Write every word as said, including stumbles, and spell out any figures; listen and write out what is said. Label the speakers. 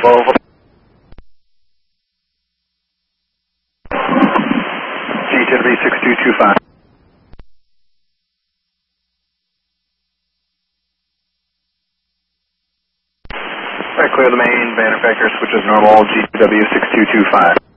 Speaker 1: Volvo. G to the V six two two five. Alright, clear the main, manufacturer switches normal, G to W six two two five.